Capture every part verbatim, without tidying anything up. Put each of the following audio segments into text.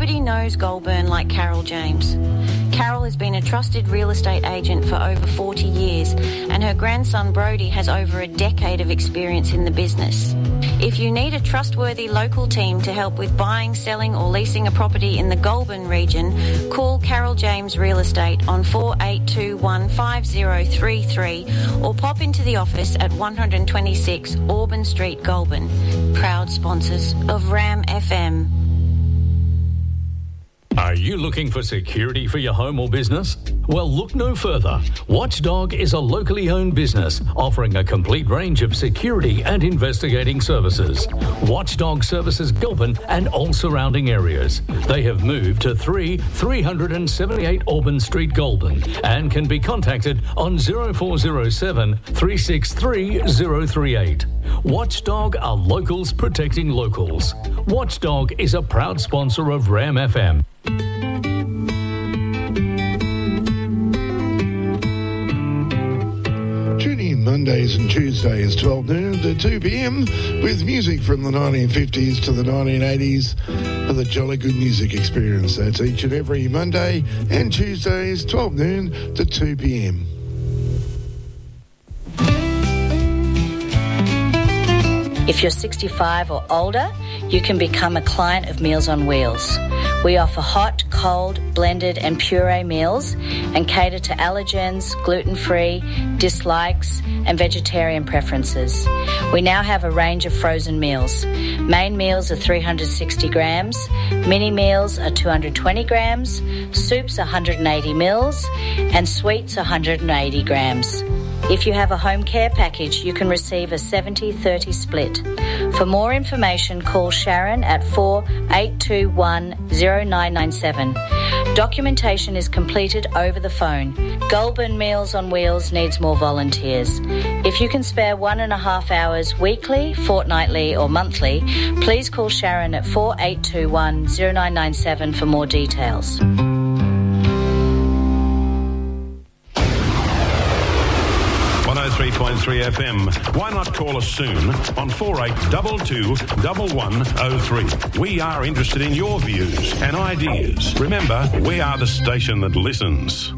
Nobody knows Goulburn like Carol James. Carol has been a trusted real estate agent for over forty years, and her grandson Brody has over a decade of experience in the business. If you need a trustworthy local team to help with buying, selling or leasing a property in the Goulburn region, call Carol James Real Estate on four eight two one five zero three three or pop into the office at one twenty-six Auburn Street, Goulburn. Proud sponsors of Ram F M. Are you looking for security for your home or business? Well, look no further. Watchdog is a locally owned business offering a complete range of security and investigating services. Watchdog services Goulburn and all surrounding areas. They have moved to three three seventy-eight Auburn Street, Goulburn, and can be contacted on zero four zero seven three six three zero three eight. Watchdog are locals protecting locals. Watchdog is a proud sponsor of Ram F M. Tune in Mondays and Tuesdays, twelve noon to two p.m, with music from the nineteen fifties to the nineteen eighties for the Jolly Good Music Experience. That's each and every Monday and Tuesdays, twelve noon to two p.m. If you're sixty-five or older, you can become a client of Meals on Wheels. We offer hot, cold, blended and puree meals and cater to allergens, gluten-free, dislikes and vegetarian preferences. We now have a range of frozen meals. Main meals are three hundred sixty grams, mini meals are two hundred twenty grams, soups one hundred eighty mils and sweets one hundred eighty grams. If you have a home care package, you can receive a seventy thirty split. For more information, call Sharon at four eight two one zero nine nine seven. Documentation is completed over the phone. Goulburn Meals on Wheels needs more volunteers. If you can spare one and a half hours weekly, fortnightly or monthly, please call Sharon at four eight two one zero nine nine seven for more details. one oh three point three F M. Why not call us soon on four eight two two, one one oh three. We are interested in your views and ideas. Remember, we are the station that listens.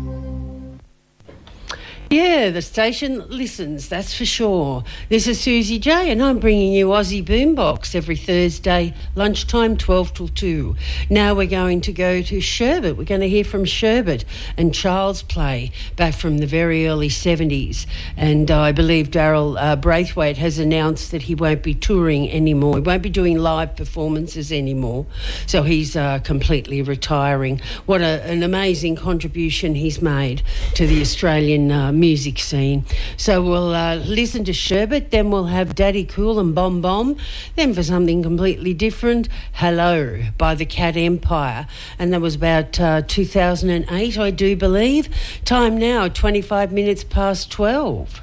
Yeah, the station that listens, that's for sure. This is Susie J and I'm bringing you Aussie Boombox every Thursday, lunchtime, twelve till two. Now we're going to go to Sherbet. We're going to hear from Sherbet and Child's Play back from the very early seventies. And uh, I believe Daryl uh, Braithwaite has announced that he won't be touring anymore. He won't be doing live performances anymore. So he's uh, completely retiring. What a, an amazing contribution he's made to the Australian uh, music scene. So we'll uh, listen to Sherbet, then we'll have Daddy Cool and Bomb Bomb, then for something completely different, Hello by the Cat Empire. And that was about uh, two thousand eight, I do believe. Time now, twenty-five minutes past twelve.